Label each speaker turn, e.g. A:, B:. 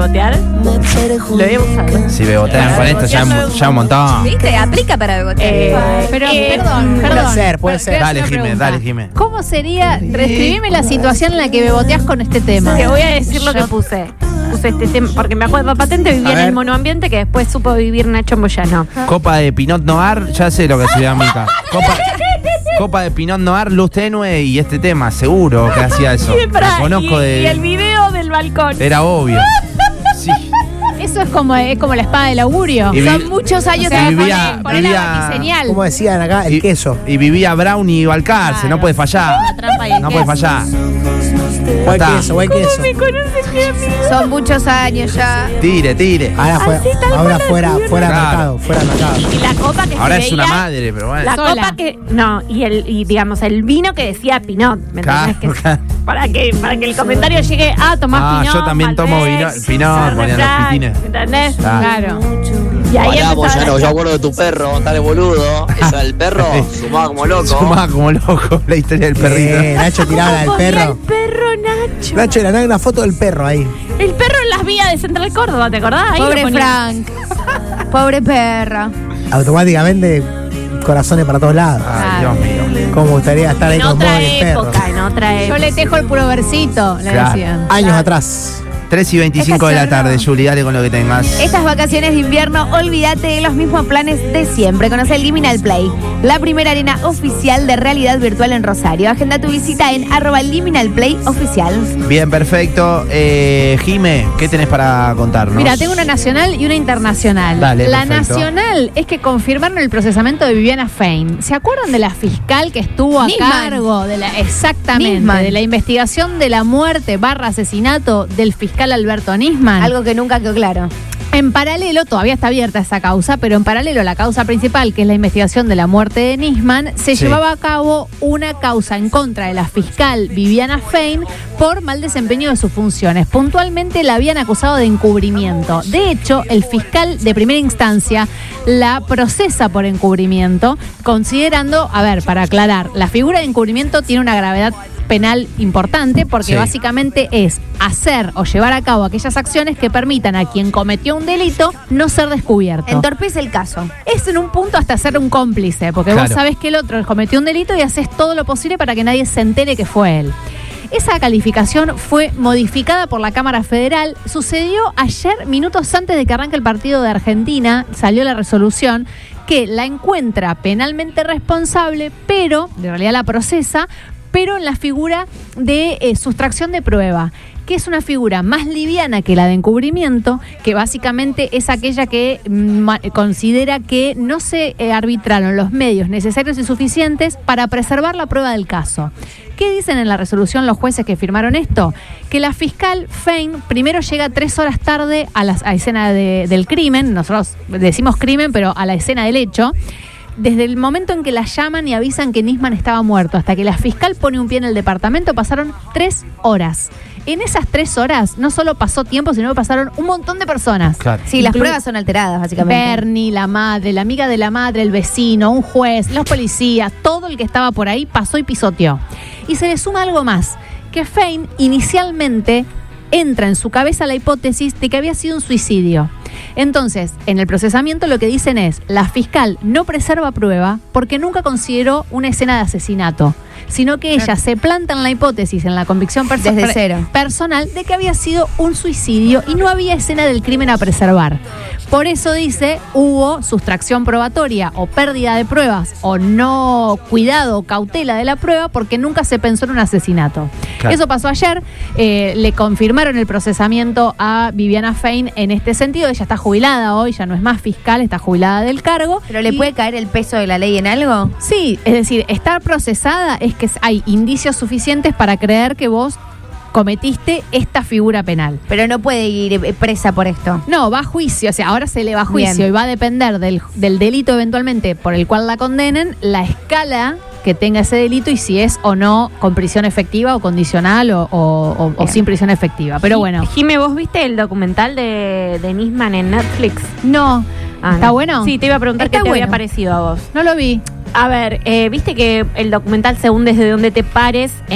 A: bebotear? Lo debo saber.
B: Si bebotean con esto, ya un montón.
C: ¿Viste? Aplica para bebotear.
D: Perdón.
E: Puede ser.
B: Dale, Jimé.
D: ¿Cómo sería? Describime la situación en la que beboteas con este tema.
A: Te voy a decir lo que puse. Puse este tema porque me acuerdo patente, vivía en el monoambiente que después supo vivir Nacho Moyano.
B: Copa de Pinot Noir, ya sé lo que hacía Mica. Copa de Pinot Noir, luz tenue y este tema, seguro que hacía eso.
A: Lo
B: conozco
A: y el video del balcón.
B: Era obvio. Sí.
D: Eso es como la espada del augurio.
C: Son muchos años de
D: poner la batiseñal.
E: Como decían acá, el queso.
B: Y vivía Brown y Balcarce, no puede fallar.
C: La trampa y el
B: No puede
C: queso.
B: fallar.
E: Buen queso.
A: Me conocen mi amigo.
C: Son muchos años ya.
B: Tire.
E: Ahora fuera
B: Claro.
E: mercado.
A: Y la copa que
B: Ahora
A: se
B: es
A: veía,
B: una madre, pero bueno.
A: La
D: Sola.
A: copa que. No, y digamos, el vino que decía Pinot. ¿Me
B: Claro,
A: entendés?
B: claro.
A: Para que el comentario llegue. Tomás Pinot.
B: Yo también tomo Pinot, ponían los pitines.
A: ¿Entendés?
D: Claro.
A: Y ahí
F: Pará,
A: empezaba
F: Moyano, yo acuerdo de tu perro, dale boludo. Esa del perro, sumaba como loco.
B: Sumaba como loco la historia del perrito.
E: Nacho tiraba la del
A: ponía
E: perro.
A: el perro Nacho.
E: Nacho era una foto del perro ahí.
A: El perro en las vías de Central Córdoba, ¿te acordás? Ahí
C: Pobre
A: lo ponía.
C: Frank. Pobre perra.
E: Automáticamente, corazones para todos lados.
B: Ay, Dios mío.
E: Como gustaría estar ahí
A: En
E: con vos
A: otra
E: y el perro.
A: época, en otra época.
D: Yo le tejo el puro versito, le
B: Claro.
D: decían.
E: Años atrás.
B: 3:25 de la tarde, Juli, dale con lo que tengas.
C: Estas vacaciones de invierno, olvídate de los mismos planes de siempre. Conoce el Liminal Play, la primera arena oficial de realidad virtual en Rosario. Agenda tu visita en @LiminalPlayOficial.
B: Bien, perfecto. Jime, ¿qué tenés para contarnos?
D: Mira, tengo una nacional y una internacional.
B: Dale,
D: la
B: perfecto.
D: nacional es que confirmaron el procesamiento de Viviana Fein. ¿Se acuerdan de la fiscal que estuvo a
C: Nisman.
D: cargo de
C: Nisman.
D: de la investigación de la muerte / asesinato del fiscal Alberto Nisman?
C: Algo que nunca quedó claro.
D: En paralelo, todavía está abierta esa causa, pero en paralelo la causa principal, que es la investigación de la muerte de Nisman, se
B: Sí.
D: llevaba a cabo una causa en contra de la fiscal Viviana Fein por mal desempeño de sus funciones. Puntualmente la habían acusado de encubrimiento. De hecho, el fiscal de primera instancia la procesa por encubrimiento, considerando, para aclarar, la figura de encubrimiento tiene una gravedad penal importante porque
B: Sí.
D: básicamente es hacer o llevar a cabo aquellas acciones que permitan a quien cometió un delito no ser descubierto.
C: Entorpece el caso.
D: Es en un punto hasta ser un cómplice, porque
B: Claro.
D: vos sabés que el otro cometió un delito y haces todo lo posible para que nadie se entere que fue él. Esa calificación fue modificada por la Cámara Federal. Sucedió ayer, minutos antes de que arranque el partido de Argentina, salió la resolución que la encuentra penalmente responsable, pero, en realidad la procesa, pero en la figura de sustracción de prueba, que es una figura más liviana que la de encubrimiento, que básicamente es aquella que considera que no se arbitraron los medios necesarios y suficientes para preservar la prueba del caso. ¿Qué dicen en la resolución los jueces que firmaron esto? Que la fiscal Fein primero llega 3 horas tarde a la escena del crimen, nosotros decimos crimen, pero a la escena del hecho. Desde el momento en que la llaman y avisan que Nisman estaba muerto hasta que la fiscal pone un pie en el departamento pasaron 3 horas. En esas 3 horas no solo pasó tiempo, sino que pasaron un montón de personas.
B: Claro.
C: Sí, las pruebas son alteradas, básicamente.
D: Bernie, la madre, la amiga de la madre, el vecino, un juez, los policías, todo el que estaba por ahí pasó y pisoteó. Y se le suma algo más, que Fein inicialmente entra en su cabeza la hipótesis de que había sido un suicidio. Entonces, en el procesamiento lo que dicen es, la fiscal no preserva prueba porque nunca consideró una escena de asesinato, sino que ella se planta en la hipótesis, en la convicción
C: Desde cero.
D: personal de que había sido un suicidio y no había escena del crimen a preservar. Por eso dice, hubo sustracción probatoria o pérdida de pruebas o no cuidado o cautela de la prueba porque nunca se pensó en un asesinato.
B: Claro.
D: Eso pasó ayer, le confirmaron el procesamiento a Viviana Fein en este sentido. Ella está jubilada hoy, ya no es más fiscal, está jubilada del cargo.
C: ¿Pero le
D: Y-
C: puede caer el peso de la ley en algo?
D: Sí, es decir, estar procesada es que hay indicios suficientes para creer que vos cometiste esta figura penal.
C: Pero no puede ir presa por esto.
D: No, va a juicio, o sea, ahora se le va a juicio
C: Bien.
D: y va a depender del delito eventualmente por el cual la condenen, la escala que tenga ese delito y si es o no con prisión efectiva o condicional o
C: Bien.
D: sin prisión efectiva. Pero bueno,
A: Jime, ¿vos viste el documental de Nisman en Netflix?
D: no. ¿Está
A: no.
D: bueno?
A: Sí, te iba a preguntar
D: Está
A: qué te había
D: bueno.
A: parecido a vos.
D: No lo vi.
A: A ver, viste que el documental, según desde donde te pares,